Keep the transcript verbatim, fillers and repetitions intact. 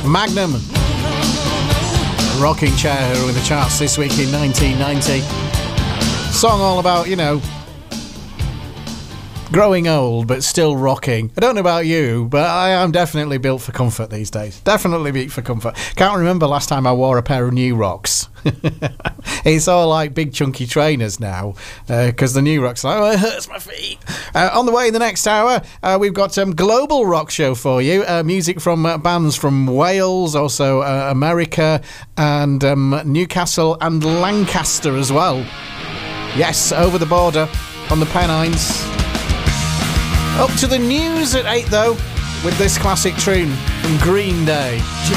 Magnum. Rocking Chair, who were in the charts this week in nineteen ninety. Song all about, you know, growing old but still rocking. I don't know about you, but I am definitely built for comfort these days. Definitely built for comfort. Can't remember last time I wore a pair of New Rocks. It's all like big chunky trainers now, because uh, the New Rocks are like, oh, it hurts my feet. Uh, on the way in the next hour, uh, we've got a um, global rock show for you. Uh, music from uh, bands from Wales, also uh, America, and um, Newcastle and Lancaster as well. Yes, over the border on the Pennines. Up to the news at eight, though, with this classic tune from Green Day.